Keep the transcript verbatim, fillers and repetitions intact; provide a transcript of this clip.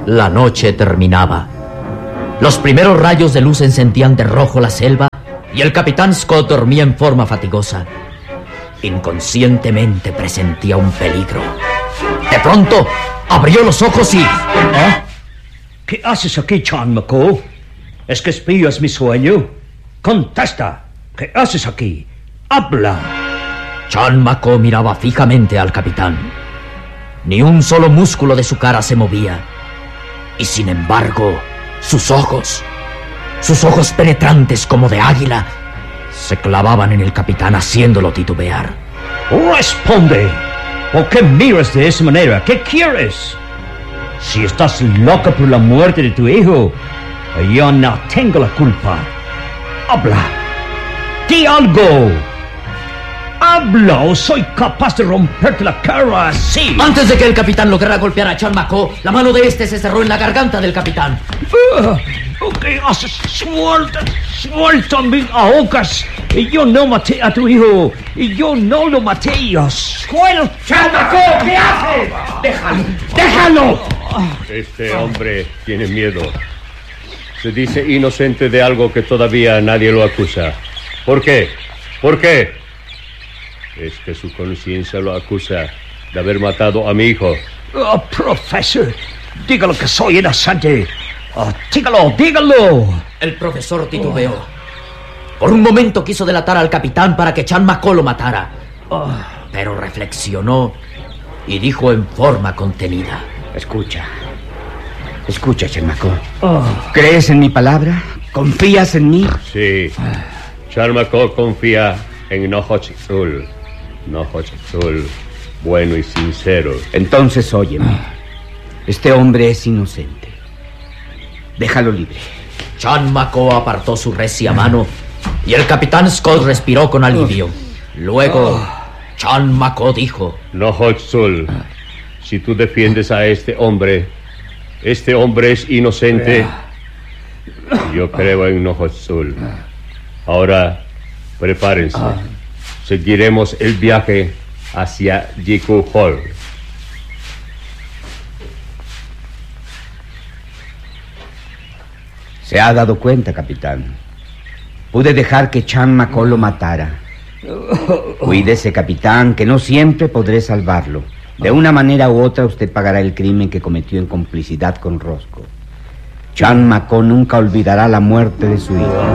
La noche terminaba. Los primeros rayos de luz encendían de rojo la selva y el capitán Scott dormía en forma fatigosa. Inconscientemente presentía un peligro. De pronto, abrió los ojos y... ¿Ah? ¿Qué haces aquí, John McCall? ¿Es que espías mi sueño? Contesta. ¿Qué haces aquí? ¡Habla! John McCall miraba fijamente al capitán. Ni un solo músculo de su cara se movía. Y sin embargo, sus ojos, sus ojos penetrantes como de águila, se clavaban en el capitán haciéndolo titubear. ¡Responde! ¿Por qué miras de esa manera? ¿Qué quieres? Si estás loca por la muerte de tu hijo, yo no tengo la culpa. ¡Habla! ¡Di algo! ¡Habla o soy capaz de romperte la cara así! Antes de que el capitán lograra golpear a John McCall, la mano de este se cerró en la garganta del capitán. Uh, ¿Qué haces? ¡Suelta! ¡Suelta! ¡Me ahogas! Y yo no maté a tu hijo. Y yo no lo maté. Yo ¡suelta! ¡John McCall! ¿Qué haces? ¡Déjalo! ¡Déjalo! Este hombre tiene miedo. Se dice inocente de algo que todavía nadie lo acusa. ¿Por qué? ¿Por qué? Es que su conciencia lo acusa de haber matado a mi hijo. Oh, profesor, dígalo que soy inocente. Oh, dígalo, dígalo. El profesor titubeó. Por un momento quiso delatar al capitán para que John McCall lo matara. Oh. Pero reflexionó y dijo en forma contenida. Escucha. Escucha, John McCall. Oh. ¿Crees en mi palabra? ¿Confías en mí? Sí. John McCall confía en Nohochitsul. Nohochitsul, bueno y sincero. Entonces, óyeme. Este hombre es inocente. Déjalo libre. John McCall apartó su recia mano y el capitán Scott respiró con alivio. Luego, John McCall dijo: Nohochitsul, si tú defiendes a este hombre, este hombre es inocente. Yo creo en Nohochitsul. Ahora, prepárense. Seguiremos el viaje hacia Jiku Hall. Se ha dado cuenta, capitán. Pude dejar que John McCall lo matara. Cuídese, capitán, que no siempre podré salvarlo. De una manera u otra usted pagará el crimen que cometió en complicidad con Roscoe. John McCall nunca olvidará la muerte de su hijo.